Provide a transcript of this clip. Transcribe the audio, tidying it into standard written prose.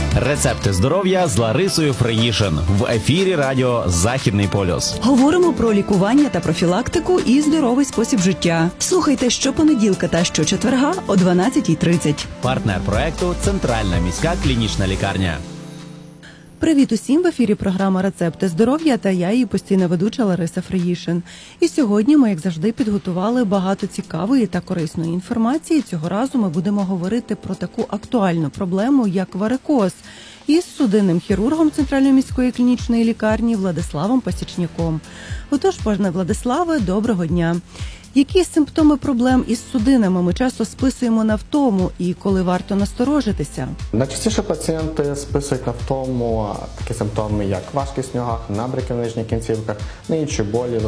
Рецепти здоров'я з Ларисою Фриїшин в ефірі радіо «Західний полюс». Говоримо про лікування та профілактику і здоровий спосіб життя. Слухайте щопонеділка та щочетверга о 12:30. Партнер проекту – Центральна міська клінічна лікарня. Привіт усім! В ефірі програма «Рецепти здоров'я» та я, її постійна ведуча Лариса Фриїшин. І сьогодні ми, як завжди, підготували багато цікавої та корисної інформації. Цього разу ми будемо говорити про таку актуальну проблему, як варикоз, із судинним хірургом Центральної міської клінічної лікарні Владиславом Пасічняком. Отож, пане Владиславе, доброго дня! Які симптоми проблем із судинами ми часто списуємо на втому і коли варто насторожитися? Найчастіше пацієнти списують на втому такі симптоми, як важкість в ногах, набряки в нижніх кінцівках, інші болі,